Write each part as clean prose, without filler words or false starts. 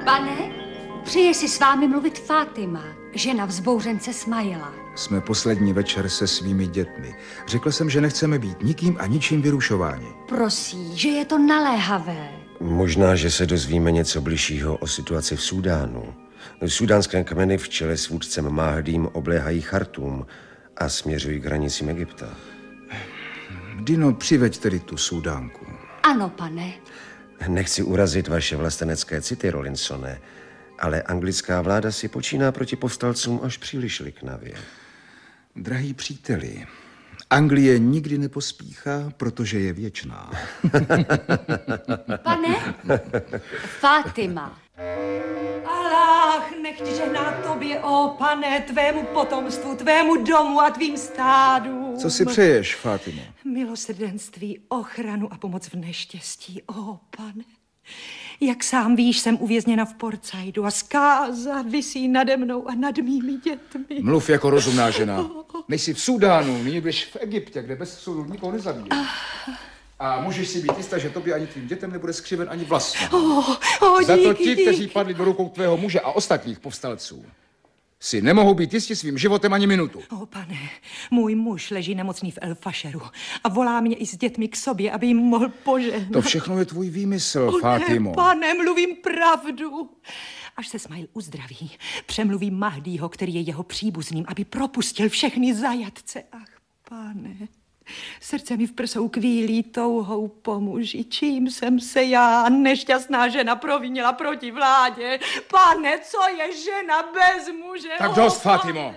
Pane, přeje si s vámi mluvit Fátima, žena vzbouřence Smaila. Jsme poslední večer se svými dětmi. Řekl jsem, že nechceme být nikým a ničím vyrušováni. Prosí, že je to naléhavé. Možná, že se dozvíme něco bližšího o situaci v Súdánu. Súdánské kmeny v čele s vůdcem Mahdím obléhají Chartúm a směřují k hranicím Egypta. Dino, přiveď tedy tu Súdánku. Ano, pane. Nechci urazit vaše vlastenecké city, Rawlinsone, ale anglická vláda si počíná proti povstalcům až příliš liknavě. Drahý příteli, Anglie nikdy nepospíchá, protože je věčná. Pane, Fátima. Aláh, nechť žehná tobě, ó pane, tvému potomstvu, tvému domu a tvým stádům. Co si přeješ, Fátimo? Milosrdenství, ochranu a pomoc v neštěstí, ó pane. Jak sám víš, jsem uvězněna v Port Saidu a zkáza visí nade mnou a nad mými dětmi. Mluv jako rozumná žena. Nejsi v Súdánu, nyní budeš v Egyptě, kde bez soudu nikoho nezabíjí. A můžeš si být jistá, že tobě ani tvým dětem nebude skřiven ani vlasem. Za to ti, kteří padli do rukou tvého muže a ostatních povstalců, si nemohou být jistí svým životem ani minutu. Ó pane, můj muž leží nemocný v El Fasheru a volá mě i s dětmi k sobě, aby jim mohl požehnat. To všechno je tvůj výmysl, Fátimo. Ne, pane, mluvím pravdu. Až se Smail uzdraví, přemluvím Mahdího, který je jeho příbuzným, aby propustil všechny zajatce. Ach, pane, srdce mi v prsou kvílí touhou po muži. Čím jsem se já, nešťastná žena, provinila proti vládě? Pane, co je žena bez muže? Tak dost, Fátimo.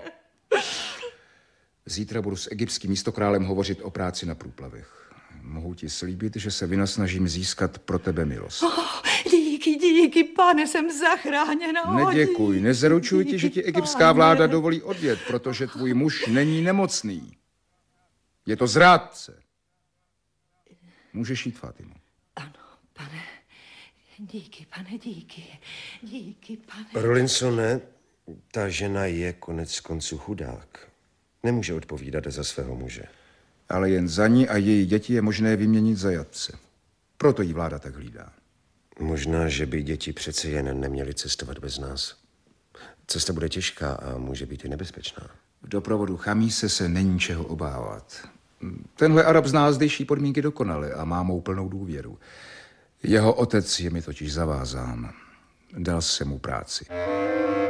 Zítra budu s egyptským místokrálem hovořit o práci na průplavech. Mohu ti slíbit, že se vynasnažím získat pro tebe milost. Díky, pane, jsem zachráněna. Neděkuj, nezaručuji ti, že ti egyptská vláda dovolí odjet, protože tvůj muž není nemocný. Je to zrádce. Můžeš jít, Fátimo. Ano, pane. Díky, pane, díky. Díky, pane. Rawlinsone, ta žena je konec konců chudák. Nemůže odpovídat za svého muže. Ale jen za ní a její děti je možné vyměnit zajatce. Proto jí vláda tak hlídá. Možná, že by děti přece jen neměly cestovat bez nás. Cesta bude těžká a může být i nebezpečná. V doprovodu Chamise se není čeho obávat. Tenhle Arab zná zdejší podmínky dokonale a má mou plnou důvěru. Jeho otec je mi totiž zavázán. Dal jsem mu práci.